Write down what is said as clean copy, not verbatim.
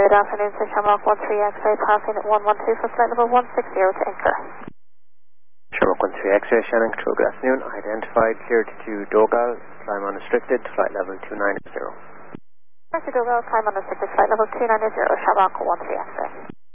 Good afternoon, sir. Shamrock 13 X-ray, passing at 112 for flight level 160 to anchor. Shamrock 13 X-ray, Shannon Control, good afternoon. Identified, cleared to Dogal, climb unrestricted, flight level 290. Dr. Dogal, climb unrestricted, flight level 290, Shamrock 13 X-ray.